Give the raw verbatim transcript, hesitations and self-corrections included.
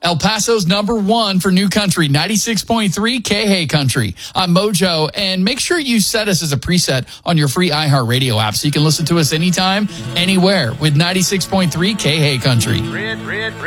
El Paso's number one for new country, ninety-six point three K-Hey Country on Mojo. And make sure you set us as a preset on your free iHeartRadio app so you can listen to us anytime, anywhere with ninety-six point three K-Hey Country. Red, red, red.